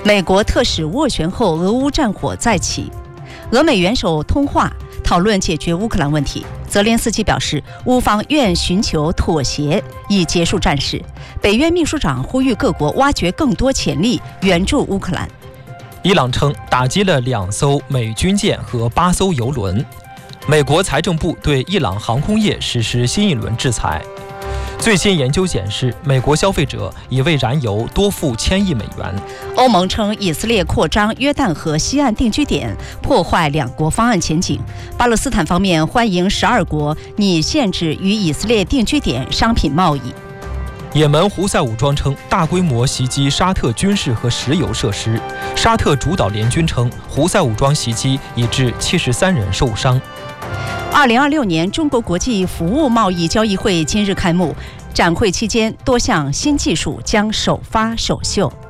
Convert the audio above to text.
美国特使斡旋后，俄乌战火再起。俄美元首通话讨论解决乌克兰问题。泽连斯基表示，乌方愿寻求妥协以结束战事。北约秘书长呼吁各国挖掘更多潜力，援助乌克兰。 伊朗称打击了2艘美军舰和8艘油轮。美国财政部对伊朗航空业实施新一轮制裁。最新研究显示，美国消费者已为燃油多付1000亿美元。 欧盟称以色列扩张约旦河西岸定居点，破坏两国方案前景。巴勒斯坦方面欢迎12国拟限制与以色列定居点商品贸易。 也门胡塞武装称大规模袭击沙特军事和石油设施。沙特主导联军称，胡塞武装袭击已致73人受伤。 2026年中国国际服务贸易交易会今日开幕，展会期间多项新技术将首发首秀。